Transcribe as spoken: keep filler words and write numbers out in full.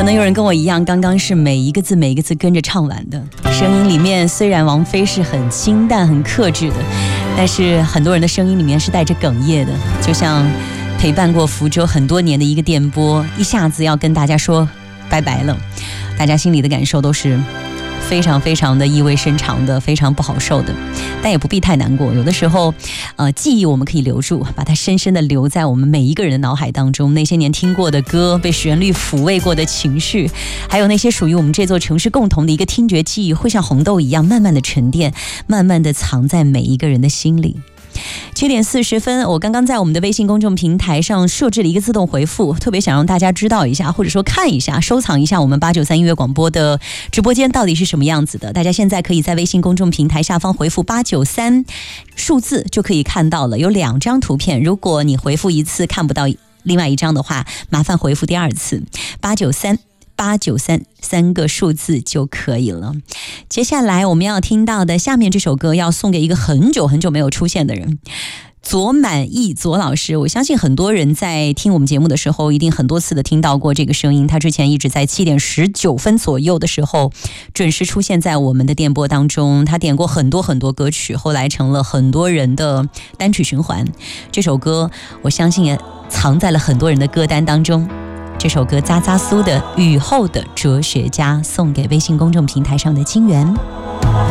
可能有人跟我一样，刚刚是每一个字每一个字跟着唱完的。声音里面虽然王菲是很清淡很克制的，但是很多人的声音里面是带着哽咽的，就像陪伴过福州很多年的一个电波，一下子要跟大家说拜拜了，大家心里的感受都是非常非常的意味深长的，非常不好受的，但也不必太难过。有的时候呃，记忆我们可以留住，把它深深的留在我们每一个人的脑海当中，那些年听过的歌，被旋律抚慰过的情绪，还有那些属于我们这座城市共同的一个听觉记忆，会像红豆一样慢慢的沉淀，慢慢的藏在每一个人的心里。七点四十分，我刚刚在我们的微信公众平台上设置了一个自动回复，特别想让大家知道一下，或者说看一下收藏一下我们八九三音乐广播的直播间到底是什么样子的。大家现在可以在微信公众平台下方回复八九三数字就可以看到了，有两张图片，如果你回复一次看不到另外一张的话，麻烦回复第二次八九三八九三三个数字就可以了。接下来我们要听到的下面这首歌要送给一个很久很久没有出现的人，左满意左老师。我相信很多人在听我们节目的时候一定很多次的听到过这个声音，他之前一直在七点十九分左右的时候准时出现在我们的电波当中，他点过很多很多歌曲，后来成了很多人的单曲循环。这首歌我相信也藏在了很多人的歌单当中，这首歌扎扎苏的《雨后的哲学家》，送给微信公众平台上的金源。